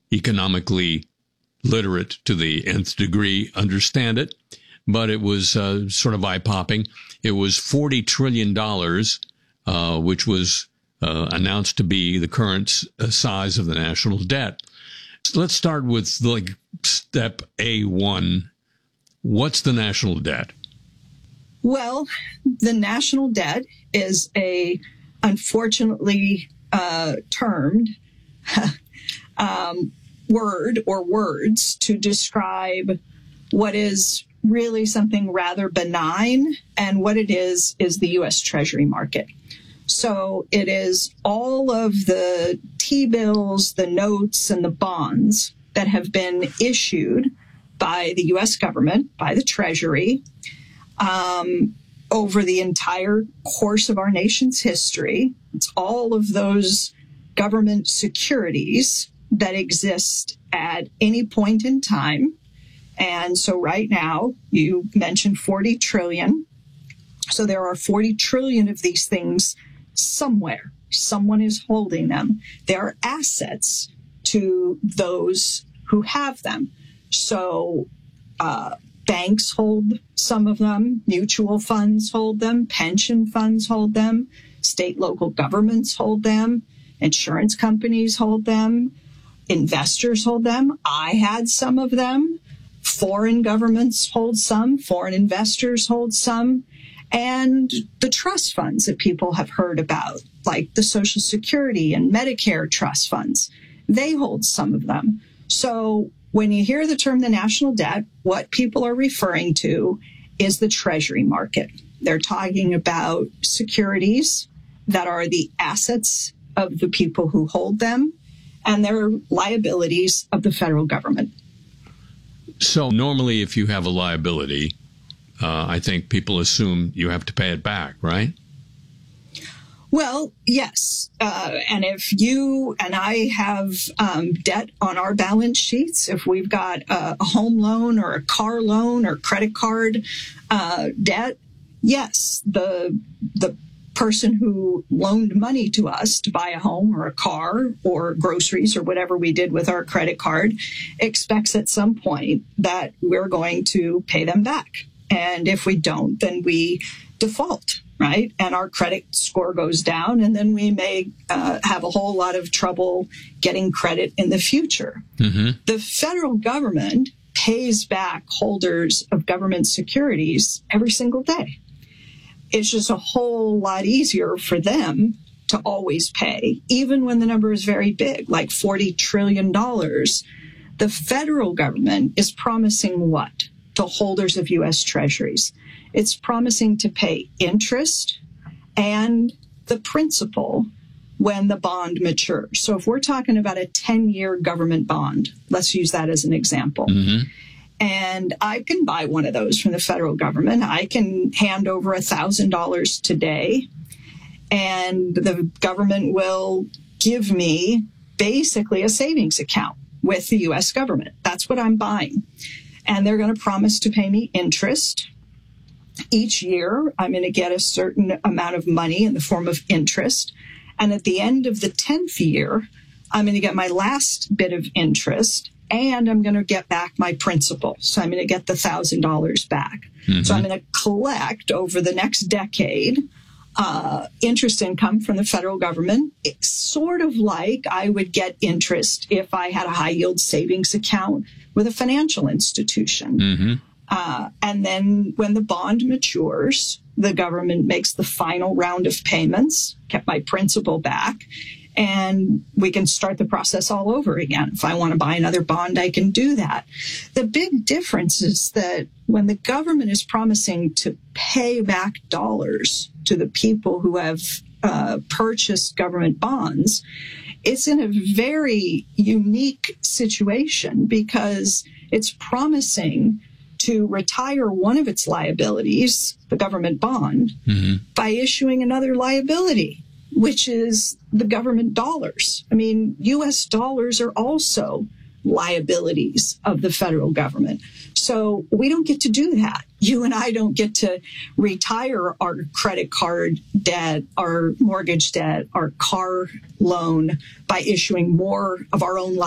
economically literate to the nth degree understand it, but it was sort of eye-popping. It was $40 trillion, which was announced to be the current size of the national debt. So let's start with step A1. What's the national debt? Well, the national debt is a, unfortunately termed word or words to describe what is really something rather benign, and what it is the U.S. Treasury market. So it is all of the T-bills, the notes, and the bonds that have been issued by the U.S. government, by the Treasury, over the entire course of our nation's history. It's all of those government securities that exist at any point in time. And so right now, you mentioned 40 trillion. So there are 40 trillion of these things somewhere. Someone is holding them. They are assets to those who have them. So banks hold some of them, mutual funds hold them, pension funds hold them, state, local governments hold them, insurance companies hold them, investors hold them. I had some of them. Foreign governments hold some, foreign investors hold some, and the trust funds that people have heard about, like the Social Security and Medicare trust funds, they hold some of them. So when you hear the term the national debt, what people are referring to is the Treasury market. They're talking about securities that are the assets of the people who hold them, and they're liabilities of the federal government. So normally if you have a liability, I think people assume you have to pay it back, right? Well, yes. And if you and I have debt on our balance sheets, if we've got a home loan or a car loan or credit card debt, yes, the person who loaned money to us to buy a home or a car or groceries or whatever we did with our credit card expects at some point that we're going to pay them back. And if we don't, then we default, right? And our credit score goes down, and then we may have a whole lot of trouble getting credit in the future. Mm-hmm. The federal government pays back holders of government securities every single day. It's just a whole lot easier for them to always pay, even when the number is very big, like $40 trillion. The federal government is promising what to holders of U.S. Treasuries? It's promising to pay interest and the principal when the bond matures. So if we're talking about a 10-year government bond, let's use that as an example. Mm-hmm. And I can buy one of those from the federal government. I can hand over $1,000 today, and the government will give me basically a savings account with the U.S. government. That's what I'm buying. And they're going to promise to pay me interest. Each year, I'm going to get a certain amount of money in the form of interest. And at the end of the 10th year, I'm going to get my last bit of interest, and I'm going to get back my principal. So I'm going to get the $1,000 back. Mm-hmm. So I'm going to collect over the next decade interest income from the federal government. It's sort of like I would get interest if I had a high yield savings account with a financial institution. Mm-hmm. And then when the bond matures, the government makes the final round of payments, get my principal back, and we can start the process all over again. If I want to buy another bond, I can do that. The big difference is that when the government is promising to pay back dollars to the people who have purchased government bonds, it's in a very unique situation because it's promising to retire one of its liabilities, the government bond, mm-hmm. by issuing another liability, which is the government dollars. I mean, U.S. dollars are also liabilities of the federal government. So we don't get to do that. You and I don't get to retire our credit card debt, our mortgage debt, our car loan by issuing more of our own